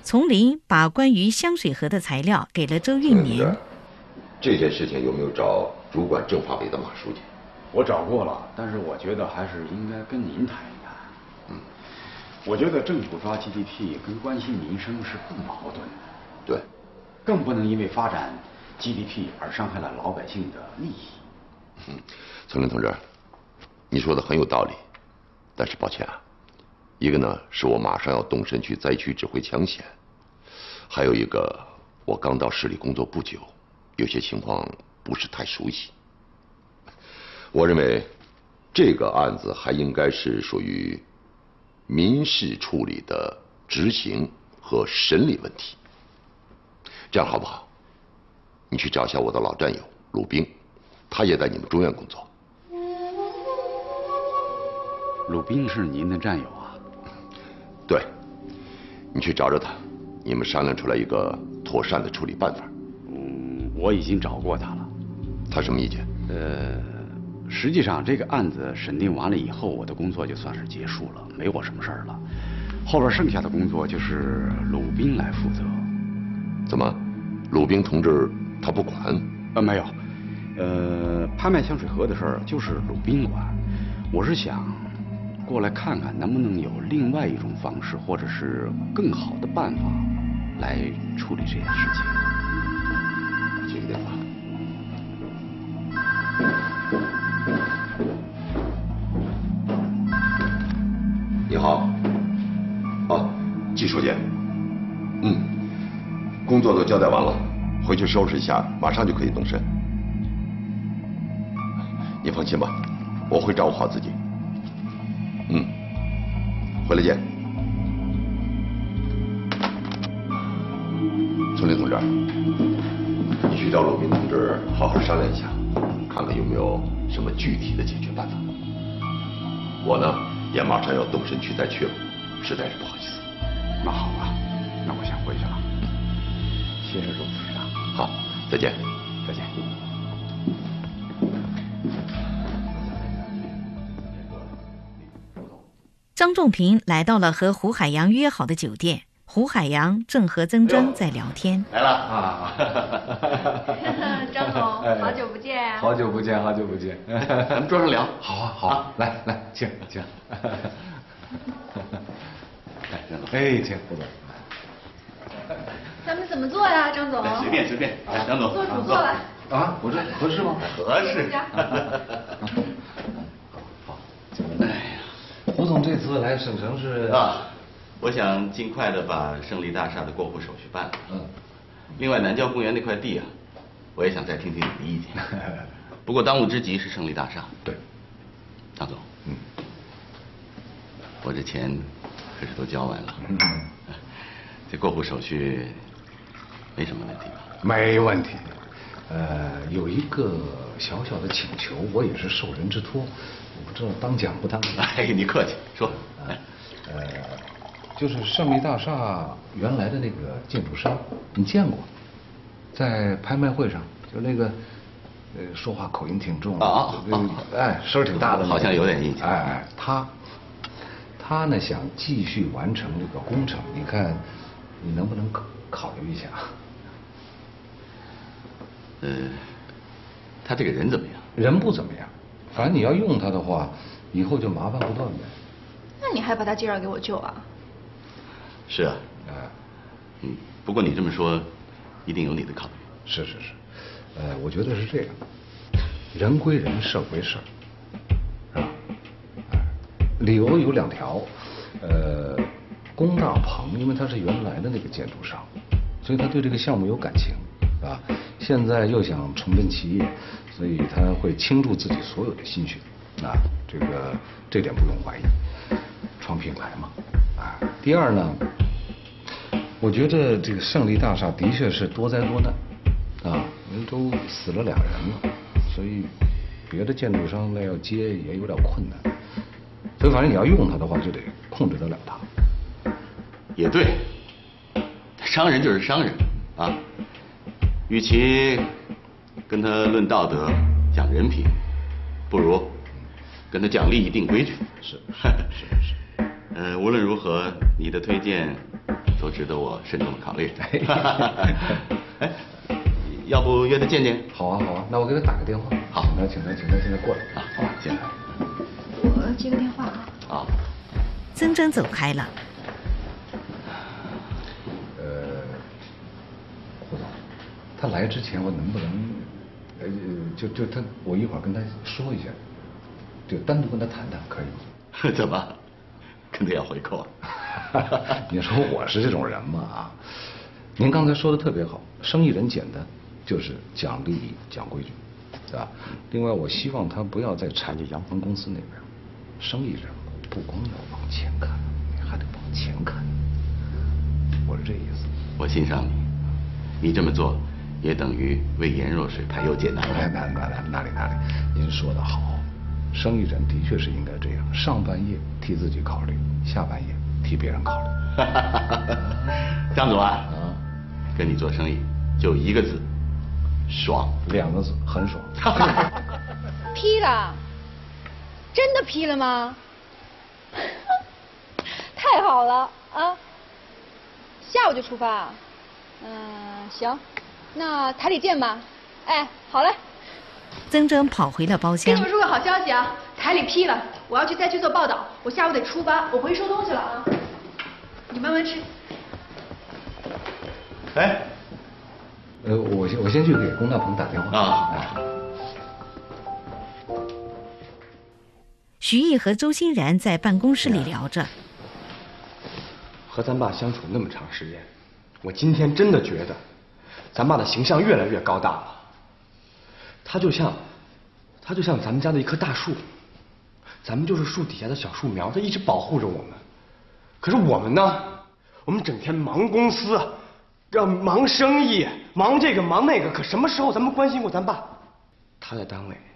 丛林把关于香水河的材料给了周运年。 这件事情有没有找主管政法委的马书记？ 我找过了，但是我觉得还是应该跟您谈一谈。我觉得政府抓 GDP 跟关心民生是不矛盾的。 对， 更不能因为发展 GDP 而伤害了老百姓的利益。 丛林同志，你说的很有道理，但是抱歉啊，一个呢是我马上要动身去灾区指挥抢险，还有一个我刚到市里工作不久，有些情况不是太熟悉。我认为这个案子还应该是属于民事处理的执行和审理问题。这样好不好？你去找一下我的老战友鲁冰，他也在你们中院工作。 鲁冰是您的战友啊？ 对，你去找找他，你们商量出来一个妥善的处理办法。 我已经找过他了。 他什么意见？ 实际上这个案子审定完了以后，我的工作就算是结束了，没我什么事儿了。后边剩下的工作就是鲁冰来负责。 怎么，鲁冰同志他不管？ 没有，拍卖香水河的事儿就是鲁冰管。我是想过来看看能不能有另外一种方式，或者是更好的办法来处理这件事情。 接个电话。你好，季书记。工作都交代完了，回去收拾一下，马上就可以动身。你放心吧，我会照顾好自己。回来见。丛林同志，你去找鲁冰同志好好商量一下，看看有没有什么具体的解决办法。我呢也马上要动身去灾区了，实在是不好意思。 那好吧，那我先回去了。谢谢鲁副市长。 好，再见。 再见。 张仲平来到了和胡海洋约好的酒店，胡海洋正和曾铮在聊天。 来了啊！ 张总，好久不见啊！ 好久不见，好久不见。 咱们桌上聊。 好啊，好啊，来来，请请。哎，请胡总。 咱们怎么做呀，张总？ 随便随便，来，张总。 做主做吧。 啊，我这合适吗？合适。好，哎呀，胡总这次来省城是我想尽快的把胜利大厦的过户手续办了。另外南郊公园那块地啊，我也想再听听你的意见。不过当务之急是胜利大厦。 对， 张总，我这钱可是都交完了。这过户手续没什么问题吧？ 没问题。有一个小小的请求，我也是受人之托，我不知道当讲不当。 哎，你客气，说。 就是胜利大厦原来的那个建筑商，你见过？在拍卖会上，就那个，说话口音挺重的，声儿挺大的， 好像有点印象。 他呢想继续完成这个工程，你看，你能不能考虑一下？ 他这个人怎么样？ 人不怎么样，反正你要用他的话，以后就麻烦不断呗。 那你还把他介绍给我舅啊？ 是啊，不过你这么说，一定有你的考虑。 是，我觉得是这样，人归人，事儿归事儿，是吧？理由有2条，龚大鹏，因为他是原来的那个建筑商，所以他对这个项目有感情，啊，现在又想重振旗业，所以他会倾注自己所有的心血，这点不用怀疑，创品牌嘛，第二呢，我觉得这个胜利大厦的确是多灾多难，人都死了2人了，所以别的建筑商要接也有点困难，所以反正你要用它的话，就得控制得了它。 也对，商人就是商人啊，与其跟他论道德、讲人品，不如跟他讲利益、定规矩。 是。 无论如何，你的推荐都值得我慎重的考虑。哎，要不约他见见？ 好啊好啊，那我给他打个电话。 好， 请他现在过来啊，好吧，进来。 我接个电话啊。 好。 曾铮走开了。 胡总，他来之前我能不能，就他，我一会儿跟他说一下，就单独跟他谈谈，可以吗？ 怎么，跟他要回扣啊？ 你说我是这种人吗？啊，您刚才说的特别好，生意人简单，就是讲利益、讲规矩，对吧？另外，我希望他不要在产业洋房公司那边，生意人不光要往前看，你还得往前看。我是这意思。 我欣赏你，你这么做也等于为颜若水排忧解难。 哪里，您说的好，生意人的确是应该这样，上半夜替自己考虑，下半夜替别人考虑。 张总啊，跟你做生意就一个字，爽。 2个字，很爽。 批了，真的批了吗？太好了啊！下午就出发。行，那台里见吧。哎，好嘞。 曾铮跑回了包厢。 跟你们说个好消息啊，台里批了，我要去灾区做报道，我下午得出发，我回去收东西了啊。你慢慢吃。 哎， 我先去给龚大鹏打电话啊。 徐毅和周欣然在办公室里聊着。 和咱爸相处那么长时间，我今天真的觉得，咱爸的形象越来越高大了。他就像咱们家的一棵大树，咱们就是树底下的小树苗，他一直保护着我们。可是我们呢？我们整天忙公司，忙生意，忙这个忙那个，可什么时候咱们关心过咱爸？他在单位